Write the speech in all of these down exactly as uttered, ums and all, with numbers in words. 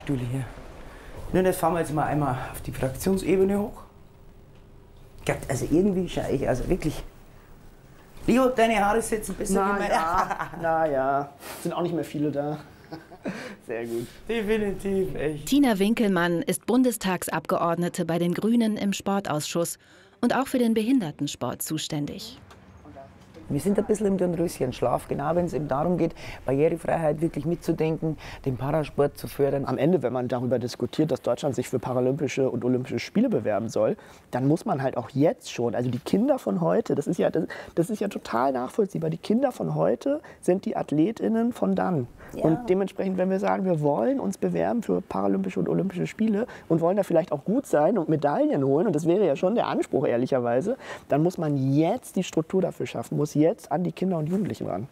Stühle hier. Nun, jetzt fahren wir jetzt mal einmal auf die Fraktionsebene hoch. Also irgendwie schaue ich, also wirklich. Leo, deine Haare sitzen besser wie meine. Naja, sind auch nicht mehr viele da. Sehr gut. Definitiv, echt. Tina Winkelmann ist Bundestagsabgeordnete bei den Grünen im Sportausschuss und auch für den Behindertensport zuständig. Wir sind ein bisschen im Dornröschenschlaf, genau wenn es eben darum geht, Barrierefreiheit wirklich mitzudenken, den Parasport zu fördern. Am Ende, wenn man darüber diskutiert, dass Deutschland sich für Paralympische und Olympische Spiele bewerben soll, dann muss man halt auch jetzt schon, also die Kinder von heute, das ist ja, das, das ist ja total nachvollziehbar, die Kinder von heute sind die AthletInnen von dann. Ja. Und dementsprechend, wenn wir sagen, wir wollen uns bewerben für Paralympische und Olympische Spiele und wollen da vielleicht auch gut sein und Medaillen holen, und das wäre ja schon der Anspruch ehrlicherweise, dann muss man jetzt die Struktur dafür schaffen, muss jetzt an die Kinder und Jugendlichen ran.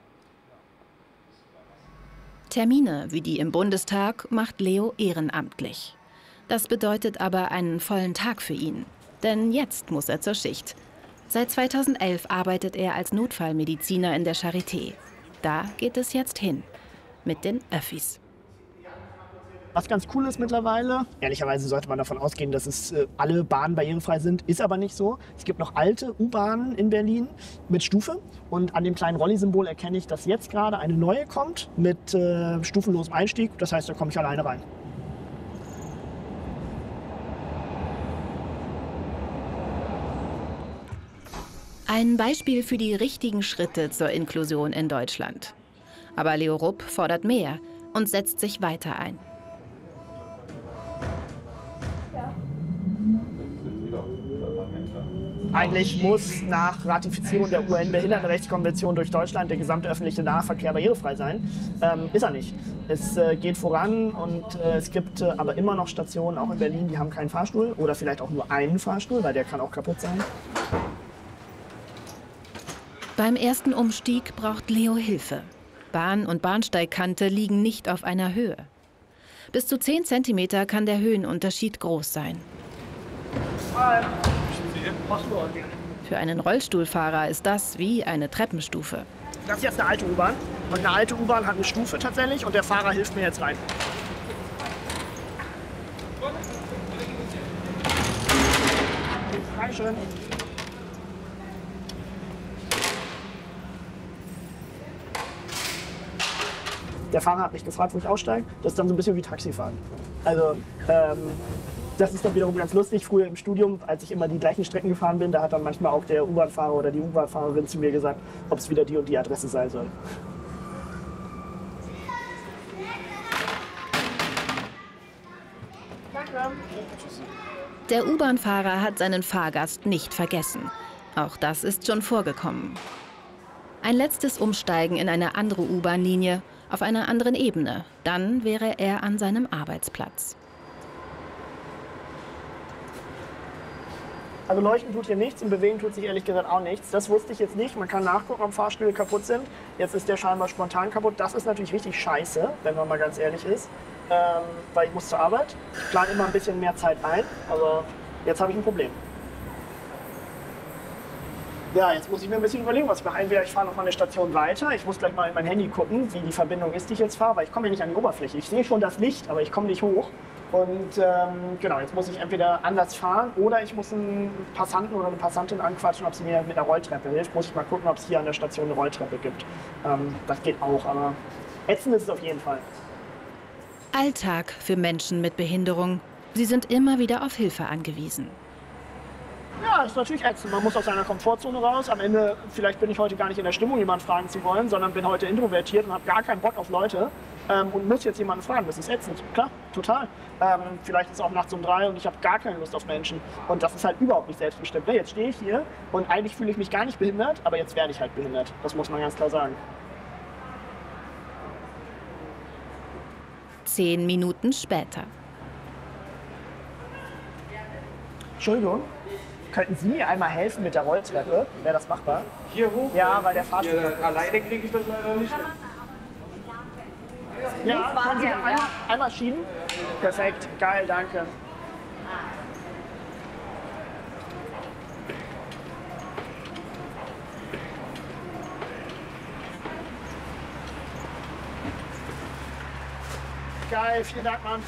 Termine wie die im Bundestag macht Leo ehrenamtlich. Das bedeutet aber einen vollen Tag für ihn. Denn jetzt muss er zur Schicht. Seit zweitausendelf arbeitet er als Notfallmediziner in der Charité. Da geht es jetzt hin. Mit den Öffis. Was ganz cool ist mittlerweile, ehrlicherweise sollte man davon ausgehen, dass es äh, alle Bahnen barrierefrei sind, ist aber nicht so. Es gibt noch alte U-Bahnen in Berlin mit Stufe, und an dem kleinen Rolli-Symbol erkenne ich, dass jetzt gerade eine neue kommt mit äh, stufenlosem Einstieg. Das heißt, da komme ich alleine rein. Ein Beispiel für die richtigen Schritte zur Inklusion in Deutschland. Aber Leo Rupp fordert mehr und setzt sich weiter ein. Eigentlich muss nach Ratifizierung der U N-Behindertenrechtskonvention durch Deutschland der gesamte öffentliche Nahverkehr barrierefrei sein. Ähm, ist er nicht. Es äh, geht voran, und äh, es gibt äh, aber immer noch Stationen, auch in Berlin, die haben keinen Fahrstuhl oder vielleicht auch nur einen Fahrstuhl, weil der kann auch kaputt sein. Beim ersten Umstieg braucht Leo Hilfe. Bahn- und Bahnsteigkante liegen nicht auf einer Höhe. Bis zu zehn Zentimeter kann der Höhenunterschied groß sein. Für einen Rollstuhlfahrer ist das wie eine Treppenstufe. Das ist jetzt eine alte U-Bahn. Und eine alte U-Bahn hat eine Stufe tatsächlich, und der Fahrer hilft mir jetzt rein. Dankeschön. Der Fahrer hat mich gefragt, wo ich aussteige. Das ist dann so ein bisschen wie Taxifahren. Also, ähm, das ist dann wiederum ganz lustig. Früher im Studium, als ich immer die gleichen Strecken gefahren bin, da hat dann manchmal auch der U-Bahn-Fahrer oder die U-Bahn-Fahrerin zu mir gesagt, ob es wieder die und die Adresse sein soll. Danke. Der U-Bahn-Fahrer hat seinen Fahrgast nicht vergessen. Auch das ist schon vorgekommen. Ein letztes Umsteigen in eine andere U-Bahn-Linie auf einer anderen Ebene. Dann wäre er an seinem Arbeitsplatz. Also leuchten tut hier nichts und bewegen tut sich ehrlich gesagt auch nichts. Das wusste ich jetzt nicht. Man kann nachgucken, ob Fahrstühle kaputt sind. Jetzt ist der scheinbar spontan kaputt. Das ist natürlich richtig scheiße, wenn man mal ganz ehrlich ist. Ähm, weil ich muss zur Arbeit. Ich plane immer ein bisschen mehr Zeit ein, aber jetzt habe ich ein Problem. Ja, jetzt muss ich mir ein bisschen überlegen, was ich mache. Entweder ich fahre noch mal eine Station weiter. Ich muss gleich mal in mein Handy gucken, wie die Verbindung ist, die ich jetzt fahre, weil ich komme ja nicht an die Oberfläche. Ich sehe schon das Licht, aber ich komme nicht hoch. Und ähm, genau, jetzt muss ich entweder anders fahren oder ich muss einen Passanten oder eine Passantin anquatschen, ob sie mir mit einer Rolltreppe hilft. Muss ich mal gucken, ob es hier an der Station eine Rolltreppe gibt. Ähm, das geht auch, aber ätzend ist es auf jeden Fall. Alltag für Menschen mit Behinderung. Sie sind immer wieder auf Hilfe angewiesen. Ja, ist natürlich ätzend. Man muss aus seiner Komfortzone raus. Am Ende, vielleicht bin ich heute gar nicht in der Stimmung, jemanden fragen zu wollen, sondern bin heute introvertiert und habe gar keinen Bock auf Leute ähm, und muss jetzt jemanden fragen. Das ist ätzend. Klar, total. Ähm, vielleicht ist es auch nachts um drei und ich habe gar keine Lust auf Menschen. Und das ist halt überhaupt nicht selbstbestimmt. Ne? Jetzt stehe ich hier und eigentlich fühle ich mich gar nicht behindert, aber jetzt werde ich halt behindert. Das muss man ganz klar sagen. Zehn Minuten später. Entschuldigung. Könnten Sie mir einmal helfen mit der Rolltreppe? Wäre das machbar? Hier hoch? Ja, weil der Fahrstuhl... Ja, alleine kriege ich das leider nicht. Ja, können Sie einmal, einmal schieben? Perfekt, geil, danke. Geil, vielen Dank, Mann.